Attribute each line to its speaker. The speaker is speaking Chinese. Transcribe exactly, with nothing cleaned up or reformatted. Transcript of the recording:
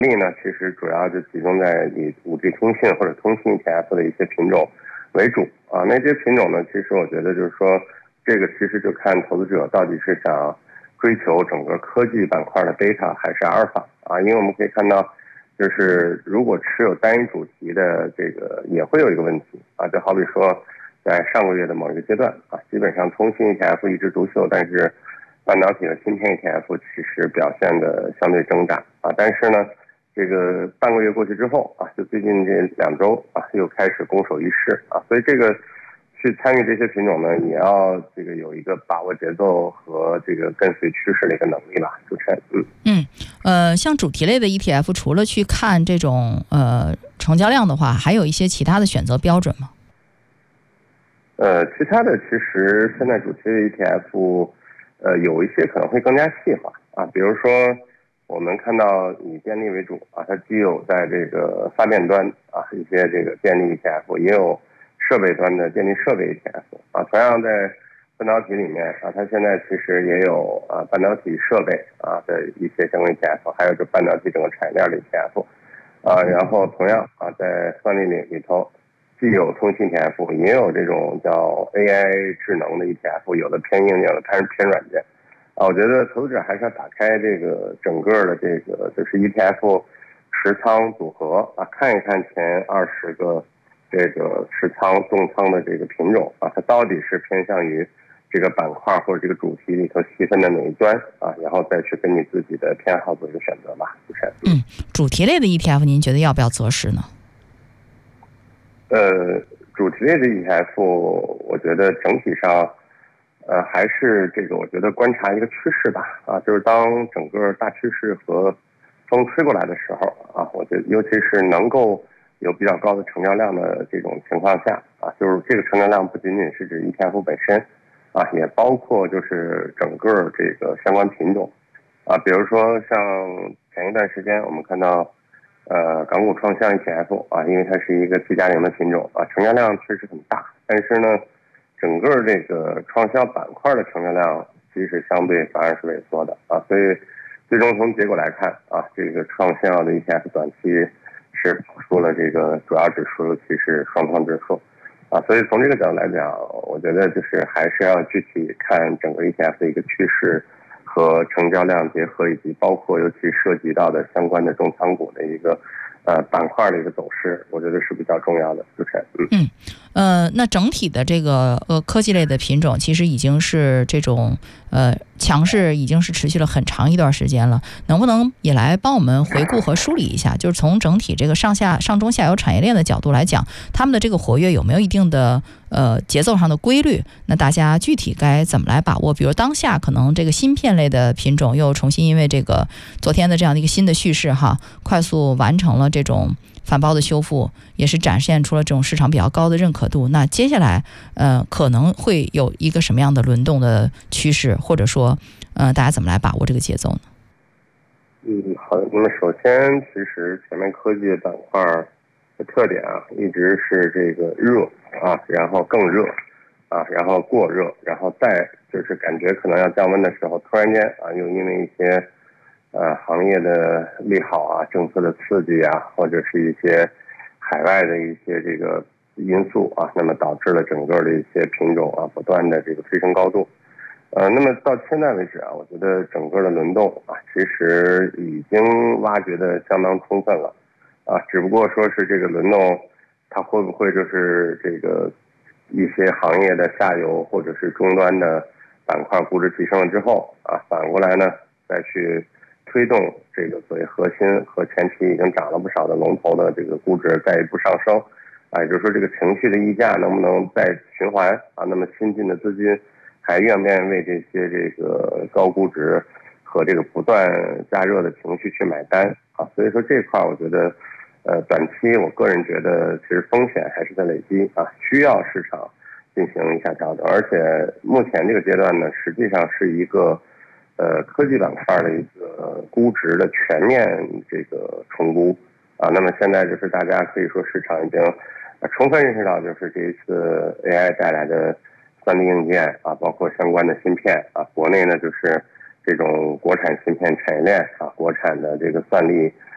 Speaker 1: 力呢，其实主要就集中在以 五 G 通信或者通信 E T F 的一些品种为主啊。那这些品种呢，其实我觉得就是说，这个其实就看投资者到底是想追求整个科技板块的贝塔还是阿尔法啊。因为我们可以看到，就是如果持有单一主题的这个也会有一个问题啊，就好比说在上个月的某一个阶段啊，基本上通信 E T F 一枝独秀，但是半导体的芯片 E T F 其实表现的相对挣扎啊。但是呢，这个半个月过去之后啊，就最近这两周啊，又开始攻守一市啊，所以这个去参与这些品种呢，也要这个有一个把握节奏和这个跟随趋势的一个能力吧。主持人，嗯
Speaker 2: 嗯呃，像主题类的 E T F， 除了去看这种呃成交量的话，还有一些其他的选择标准吗？
Speaker 1: 呃，其他的其实现在主题的 E T F， 呃，有一些可能会更加细化啊，比如说我们看到以电力为主啊，它既有在这个发电端啊一些这个电力 E T F， 也有设备端的电力设备 E T F 啊。同样在半导体里面啊，它现在其实也有啊半导体设备啊的一些相关 E T F， 还有就半导体整个产业链的 E T F 啊。然后同样啊，在算力里里头，既有通信 E T F， 也有这种叫 A I 智能的 E T F， 有的偏硬件，有的偏偏软件啊。我觉得投资者还是要打开这个整个的这个就是 E T F 持仓组合啊，看一看前二十个这个持仓重仓的这个品种啊，它到底是偏向于这个板块或者这个主题里头细分的哪一端啊，然后再去根据自己的偏好做一个选择吧。
Speaker 2: 嗯，主题类的 E T F 您觉得要不要择时呢？
Speaker 1: 呃，主题类的 E T F， 我觉得整体上，呃，还是这个，我觉得观察一个趋势吧，啊，就是当整个大趋势和风吹过来的时候，啊，我觉得尤其是能够有比较高的成交量的这种情况下，啊，就是这个成交量不仅仅是指 E T F 本身，啊，也包括就是整个这个相关品种，啊，比如说像前一段时间我们看到。呃，港股创新 E T F 啊，因为它是一个 T 加零的品种啊，成交量确实很大，但是呢，整个这个创销板块的成交量其实相对反而是萎缩的啊，所以最终从结果来看啊，这个创销的 E T F 短期是跑出了这个主要指数，尤其是双创指数啊，所以从这个角度来讲，我觉得就是还是要具体看整个 E T F 的一个趋势。和成交量结合，以及包括尤其涉及到的相关的重仓股的一个呃板块的一个走势，我觉得是比较重要的。主持人，嗯
Speaker 2: 嗯呃，那整体的这个呃科技类的品种，其实已经是这种呃强势，已经是持续了很长一段时间了。能不能也来帮我们回顾和梳理一下？就是从整体这个上下上中下游产业链的角度来讲，他们的这个活跃有没有一定的呃节奏上的规律？那大家具体该怎么来把握？比如当下可能这个芯片类的品种又重新因为这个昨天的这样的一个新的叙事哈，快速完成了这种反包的修复，也是展现出了这种市场比较高的认可度。那接下来呃可能会有一个什么样的轮动的趋势，或者说呃大家怎么来把握这个节奏呢？
Speaker 1: 嗯，好，那么首先其实前面科技的板块的特点啊，一直是这个热啊，然后更热啊，然后过热，然后再就是感觉可能要降温的时候，突然间啊又因为一些呃行业的利好啊、政策的刺激啊，或者是一些海外的一些这个因素啊，那么导致了整个的一些品种啊不断的这个推升高度。呃，那么到现在为止啊，我觉得整个的轮动啊，其实已经挖掘的相当充分了啊，只不过说是这个轮动它会不会就是这个一些行业的下游或者是终端的板块估值提升了之后啊，反过来呢再去推动这个所谓核心和前期已经涨了不少的龙头的这个估值再一步上升啊，也就是说这个情绪的溢价能不能再循环啊？那么新进的资金还愿不愿意为这些这个高估值和这个不断加热的情绪去买单啊？所以说这块我觉得，呃，短期我个人觉得其实风险还是在累积啊，需要市场进行一下调整。而且目前这个阶段呢，实际上是一个呃科技板块的一个估值的全面这个重估啊。那么现在就是大家可以说市场已经充分认识到，就是这一次 A I 带来的算力硬件啊，包括相关的芯片啊，国内呢就是这种国产芯片产业链啊，国产的这个算力